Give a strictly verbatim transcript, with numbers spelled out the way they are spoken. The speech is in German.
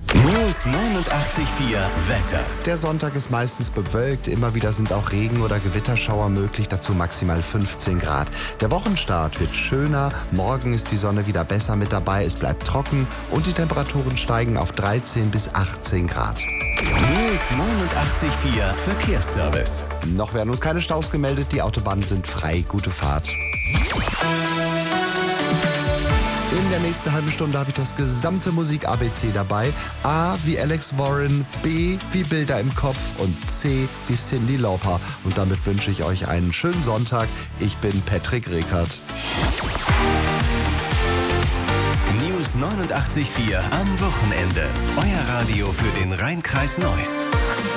News neunundachtzig Komma vier Wetter. Der Sonntag ist meistens bewölkt, immer wieder sind auch Regen- oder Gewitterschauer möglich, dazu maximal fünfzehn Grad. Der Wochenstart wird schöner, morgen ist die Sonne wieder besser mit dabei, es bleibt trocken und die Temperaturen steigen auf dreizehn bis achtzehn Grad. News neunundachtzig Komma vier Verkehrsservice. Noch werden uns keine Staus gemeldet, die Autobahnen sind frei, gute Fahrt. In der nächsten halben Stunde habe ich das gesamte Musik-A B C dabei. A wie Alex Warren, B wie Bilder im Kopf und C wie Cyndi Lauper. Und damit wünsche ich euch einen schönen Sonntag. Ich bin Patrick Rickert. News neunundachtzig Komma vier am Wochenende. Euer Radio für den Rhein-Kreis Neuss.